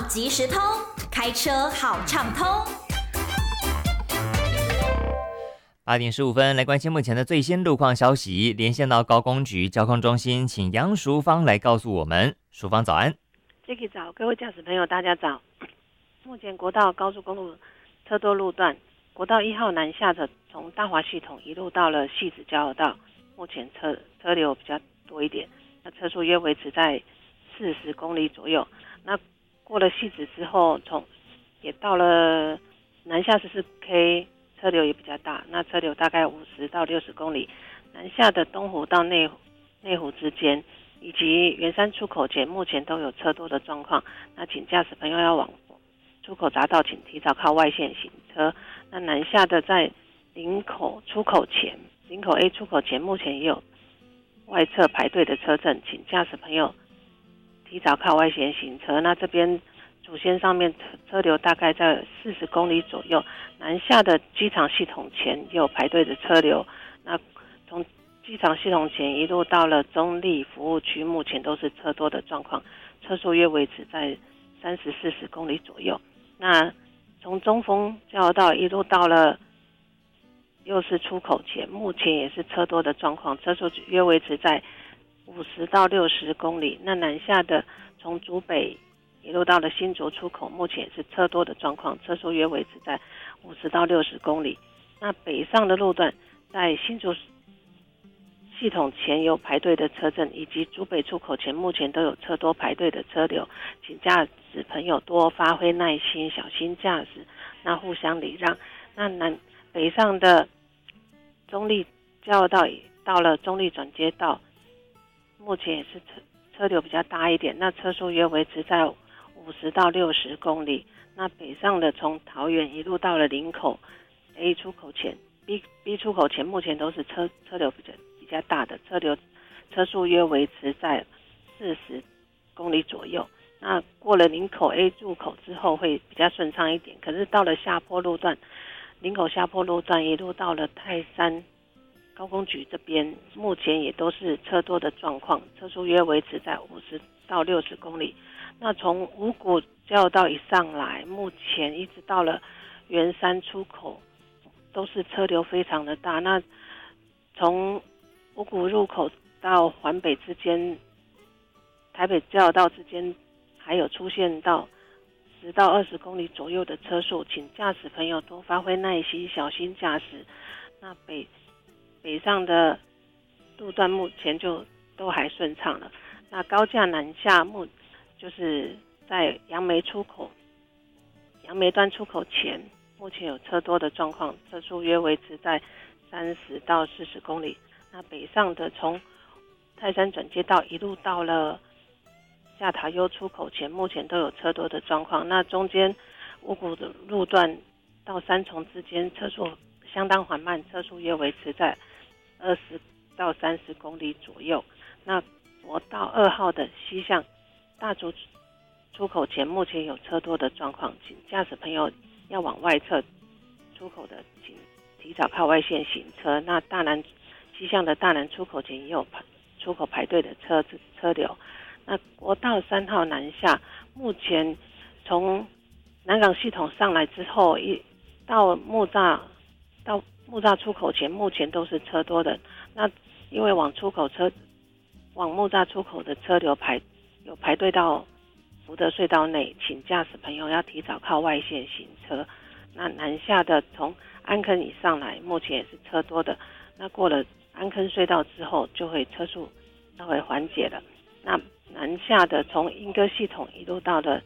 即时通，开车好畅通。 8点15分，来关心目前的最新路况消息。连线到高工局交通中心，请杨淑芳来告诉我们。淑芳早安。 Jacky 早，各位驾驶朋友大家早。目前国道高速公路车多路段，国道1号南下的从大华系统一路到了汐止交流道，目前车流比较多一点，那车速约维持在40公里左右。那过了汐止之后，也到了南下14K， 车流也比较大，那车流大概50到60公里。南下的东湖到内湖之间，以及圆山出口前，目前都有车多的状况。那请驾驶朋友要往出口匝道，请提早靠外线行车。那南下的在林口出口前，林口 A 出口前，目前也有外侧排队的车阵，请驾驶朋友提早靠外线行车。那这边主线上面车流大概在40公里左右，南下的机场系统前也有排队的车流。那从机场系统前一路到了中立服务区，目前都是车多的状况，车速约维持在30-40公里左右。那从中丰交流道一路到了右市出口前，目前也是车多的状况，车速约维持在50到60公里。那南下的从竹北一路到了新竹出口，目前也是车多的状况，车速约维持在50到60公里。那北上的路段在新竹系统前有排队的车阵，以及竹北出口前目前都有车多排队的车流，请驾驶朋友多发挥耐心，小心驾驶，那互相礼让。那北上的中立交流道到了中立转接道，目前也是车流比较大一点，那车速约维持在50到60公里。那北上的从桃园一路到了林口 A 出口前 B 出口前，目前都是车流比较大的，车速约维持在40公里左右。那过了林口 A 入口之后会比较顺畅一点，可是到了下坡路段，林口下坡路段一路到了泰山高工局这边，目前也都是车多的状况，车速约维持在50到60公里。那从五股交流道一上来，目前一直到了圆山出口都是车流非常的大。那从五股入口到环北之间，台北交流道之间还有出现到10到20公里左右的车速，请驾驶朋友多发挥耐心，小心驾驶。那北上的路段目前就都还顺畅了。那高架南下就是在杨梅段出口前，目前有车多的状况，车速约维持在30到40公里。那北上的从泰山转接道一路到了下塔悠出口前，目前都有车多的状况。那中间五股的路段到三重之间，车速相当缓慢，车速约维持在20到30公里左右。那国道2号的西向大竹出口前，目前有车多的状况，请驾驶朋友要往外侧出口的，请提早靠外线行车。那西向的大南出口前也有出口排队的车流。那国道3号南下，目前从南港系统上来之后，到木栅出口前，目前都是车多的。那因为往木栅出口的车流有排队到福德隧道内，请驾驶朋友要提早靠外线行车。那南下的从安坑以上来，目前也是车多的。那过了安坑隧道之后，就会车速稍微缓解了。那南下的从莺歌系统一路到了